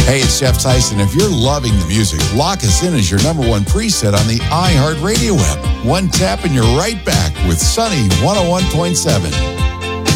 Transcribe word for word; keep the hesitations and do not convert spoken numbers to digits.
Hey, it's Jeff Tyson. If you're loving the music, lock us in as your number one preset on the iHeartRadio app. One tap and you're right back with Sunny one oh one point seven.